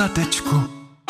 na tečku.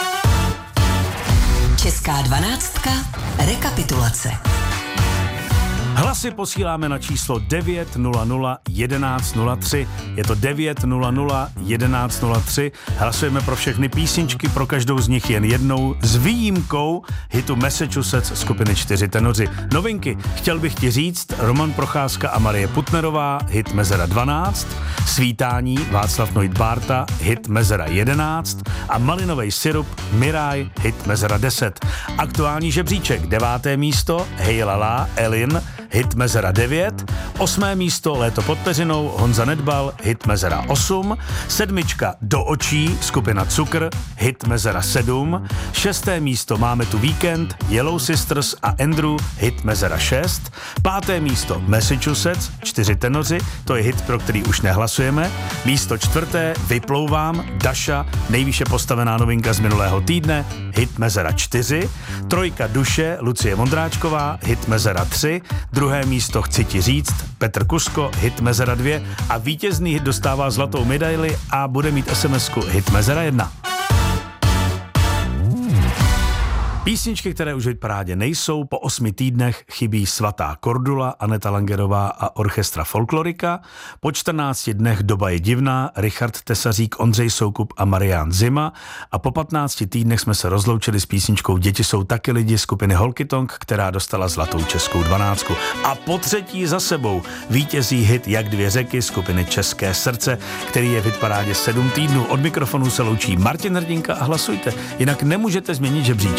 Česká dvanáctka. Rekapitulace. Hlasy posíláme na číslo 900 1103. Je to 900 1103. Hlasujeme pro všechny písničky, pro každou z nich jen jednou, s výjimkou hitu Massachusetts skupiny 4 tenoři. Novinky, chtěl bych ti říct, Roman Procházka a Marie Putnerová, hit Mezera 12, Svítání, Václav Noit Bárta, hit Mezera 11 a Malinovej sirup, Miraj, hit Mezera 10. Aktuální žebříček, 9. místo, Hej Lala, Elin, hit Mezera 9, 8. místo Léto pod peřinou, Honza Nedbal, hit Mezera 8, 7. Do očí, skupina Cukr, hit Mezera 7, 6. místo Máme tu víkend, Yellow Sisters a Andrew, hit Mezera 6, 5. místo Massachusetts, 4 tenoři, to je hit, pro který už nehlasujeme, místo 4. Vyplouvám, Daša, nejvýše postavená novinka z minulého týdne, hit Mezera 4, 3. Duše, Lucie Vondráčková, hit Mezera 3, 2. místo Chci ti říct, Petr Kusko, hit Mezera 2 a vítězný hit dostává zlatou medaili a bude mít SMS-ku hit Mezera 1. Písničky, které už v hitparádě nejsou, po 8 týdnech chybí Svatá Kordula, Aneta Langerová a Orchestra Folklorika, po 14 dnech Doba je divná, Richard Tesařík, Ondřej Soukup a Marián Zima a po 15 týdnech jsme se rozloučili s písničkou Děti jsou taky lidi skupiny Holkytong, která dostala zlatou českou 12. A po 3. za sebou vítězí hit Jak dvě řeky skupiny České srdce, který je v hitparádě 7 týdnů. Od mikrofonu se loučí Martin Hrdinka a hlasujte, jinak nemůžete změnit žebříček.